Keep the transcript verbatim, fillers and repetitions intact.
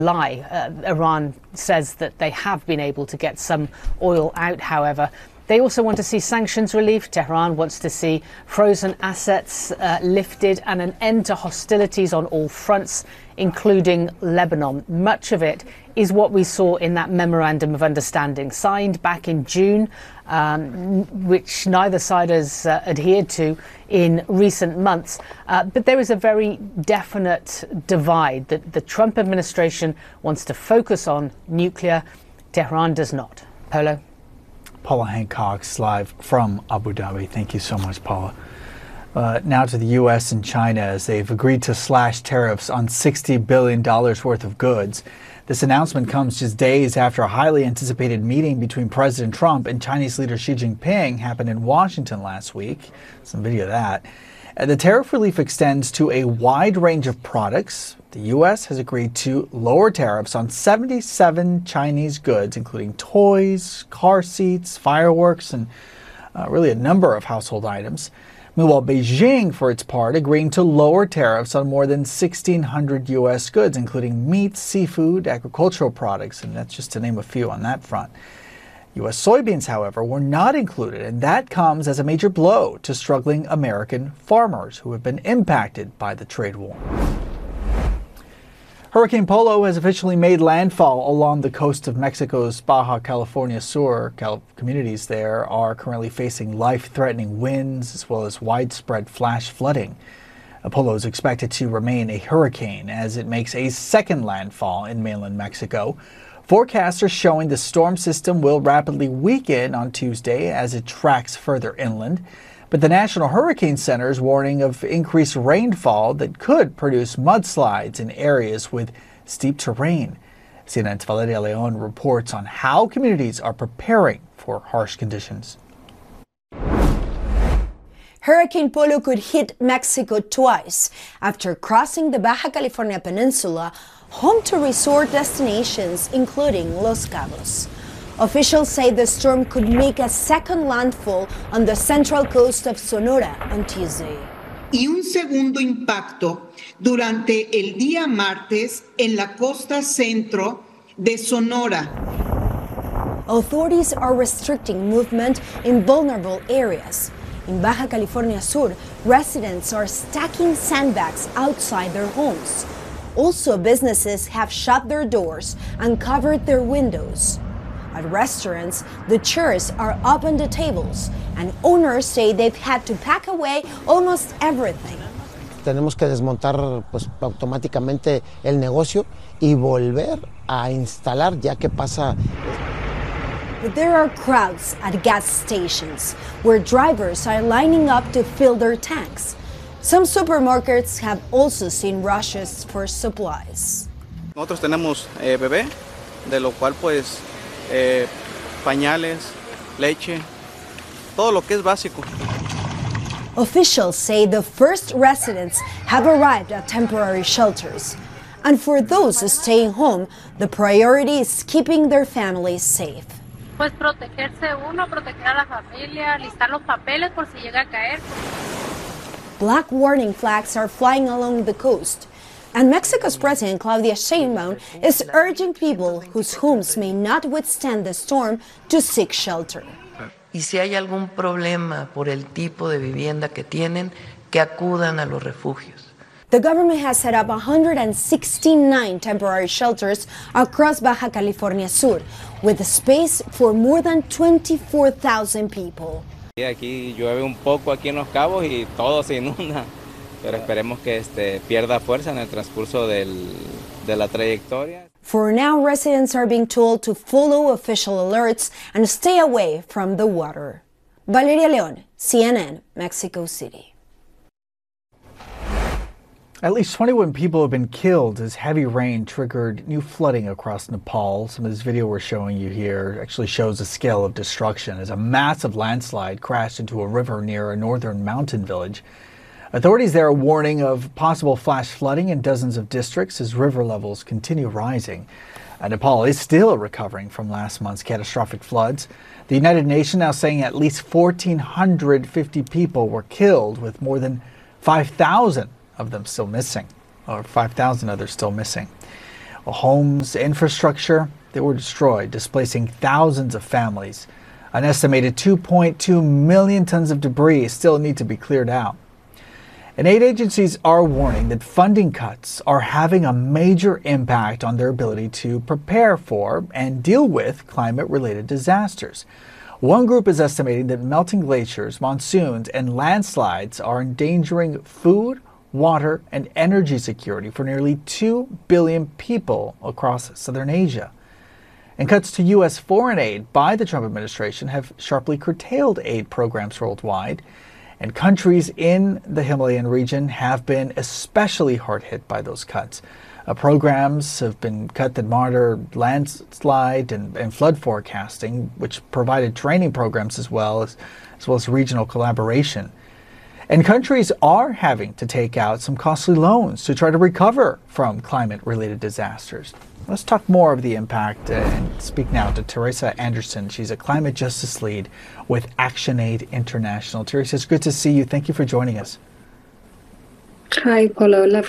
lie. Uh, Iran says that they have been able to get some oil out, however. They also want to see sanctions relief. Tehran wants to see frozen assets uh, lifted and an end to hostilities on all fronts, including Lebanon. Much of it is what we saw in that memorandum of understanding signed back in June, um, which neither side has uh, adhered to in recent months. Uh, but there is a very definite divide that the Trump administration wants to focus on nuclear. Tehran does not. Polo? Paula Hancock's live from Abu Dhabi. Thank you so much, Paula. Uh, now to the U S and China, as they've agreed to slash tariffs on sixty billion dollars worth of goods. This announcement comes just days after a highly anticipated meeting between President Trump and Chinese leader Xi Jinping happened in Washington last week. Some video of that. And the tariff relief extends to a wide range of products. The U S has agreed to lower tariffs on seventy-seven Chinese goods, including toys, car seats, fireworks, and uh, really a number of household items. Meanwhile, Beijing, for its part, agreeing to lower tariffs on more than sixteen hundred U S goods, including meat, seafood, agricultural products, and that's just to name a few on that front. U S soybeans, however, were not included, and that comes as a major blow to struggling American farmers who have been impacted by the trade war. Hurricane Polo has officially made landfall along the coast of Mexico's Baja California Sur. Cal- communities there are currently facing life-threatening winds as well as widespread flash flooding. Polo is expected to remain a hurricane as it makes a second landfall in mainland Mexico. Forecasts are showing the storm system will rapidly weaken on Tuesday as it tracks further inland. But the National Hurricane Center is warning of increased rainfall that could produce mudslides in areas with steep terrain. C N N's Valeria Leon reports on how communities are preparing for harsh conditions. Hurricane Polo could hit Mexico twice after crossing the Baja California Peninsula, home to resort destinations including Los Cabos. Officials say the storm could make a second landfall on the central coast of Sonora on Tuesday. Y un segundo impacto durante el día martes en la costa centro de Sonora. Authorities are restricting movement in vulnerable areas. In Baja California Sur, residents are stacking sandbags outside their homes. Also, businesses have shut their doors and covered their windows. At restaurants, the chairs are up on the tables, and owners say they've had to pack away almost everything. Tenemos que desmontar pues, automáticamente el negocio y volver a instalar ya que pasa. But there are crowds at gas stations where drivers are lining up to fill their tanks. Some supermarkets have also seen rushes for supplies. Nosotros tenemos eh, bebé, de lo cual pues eh, pañales, leche, todo lo que es básico. Officials say the first residents have arrived at temporary shelters. And for those staying home, the priority is keeping their families safe. Pues protegerse uno, proteger a la familia, listar los papeles por si llega a caer. Black warning flags are flying along the coast. And Mexico's President Claudia Sheinbaum is urging people whose homes may not withstand the storm to seek shelter. Y si hay algún problema por el tipo de vivienda que tienen, que acudan a los refugios. The government has set up one hundred sixty-nine temporary shelters across Baja California Sur, with space for more than twenty-four thousand people. Aquí llueve un poco aquí en Los Cabos y todo se inunda, pero esperemos que este, pierda fuerza en el transcurso del, de la trayectoria. For now, residents are being told to follow official alerts and stay away from the water. Valeria Leon, C N N, Mexico City. At least twenty-one people have been killed as heavy rain triggered new flooding across Nepal. Some of this video we're showing you here actually shows the scale of destruction as a massive landslide crashed into a river near a northern mountain village. Authorities there are warning of possible flash flooding in dozens of districts as river levels continue rising. Uh, Nepal is still recovering from last month's catastrophic floods. The United Nations now saying at least one thousand four hundred fifty people were killed, with more than five thousand of them still missing, or five thousand others still missing. Homes, infrastructure, they were destroyed, displacing thousands of families. An estimated two point two million tons of debris still need to be cleared out. And aid agencies are warning that funding cuts are having a major impact on their ability to prepare for and deal with climate-related disasters. One group is estimating that melting glaciers, monsoons, and landslides are endangering food, water, and energy security for nearly two billion people across southern Asia. And cuts to U S foreign aid by the Trump administration have sharply curtailed aid programs worldwide. And countries in the Himalayan region have been especially hard hit by those cuts. Uh, programs have been cut that monitor landslide and, and flood forecasting, which provided training programs as well as, as well as regional collaboration. And countries are having to take out some costly loans to try to recover from climate-related disasters. Let's talk more of the impact and speak now to Teresa Anderson. She's a climate justice lead with ActionAid International. Teresa, it's good to see you. Thank you for joining us. Hi, Paulo. Lovely